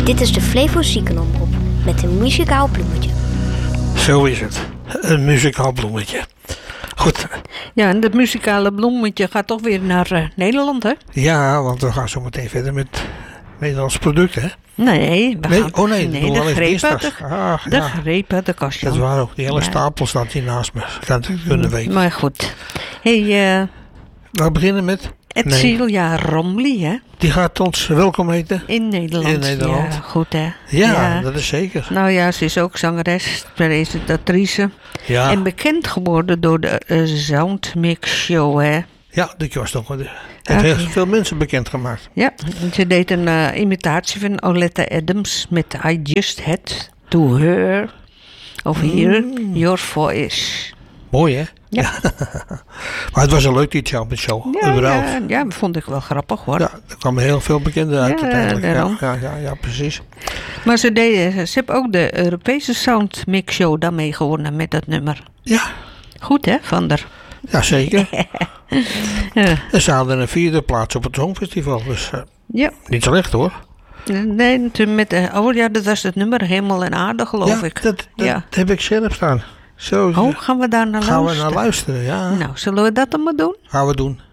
Dit is de Flevo Ziekenomroep met een muzikaal bloemetje. Zo is het. Een muzikaal bloemetje. Goed. Ja, en dat muzikale bloemetje gaat toch weer naar Nederland, hè? Ja, want we gaan zo meteen verder met Nederlands product, hè? Nee, we gaan... de greep de greep uit de kast. Dat is waar ook. Die hele stapel staat hier naast me. Dat kunnen weten. Maar goed. We beginnen met... Celia Romley, hè? Die gaat ons welkom heten. In Nederland. Ja, goed, hè? Ja, dat is zeker. Nou ja, ze is ook zangeres, presentatrice. Ja. En bekend geworden door de Soundmix Show, hè? Ja, die was toch wel... Het heeft veel mensen bekend gemaakt. Ja, ze deed een imitatie van Oleta Adams met I Just Had To Hear of Hear Your Voice. Mooi, hè? Ja. Maar het was een leuk die show. Ja, vond ik wel grappig, hoor. Ja, er kwamen heel veel bekenden uit uiteindelijk. Ja, ja, precies. Maar ze heeft ook de Europese Soundmix Show daarmee gewonnen met dat nummer. Ja. Goed, hè, Van der? Ja, zeker. En ze hadden een 4e plaats op het Songfestival. Dus niet slecht, hoor. Nee, dat was het nummer Hemel en Aarde, geloof ik. Dat heb ik zelf staan. Zo, gaan we daar naar luisteren? Gaan we naar luisteren, ja. Nou, zullen we dat dan maar doen? Gaan we doen.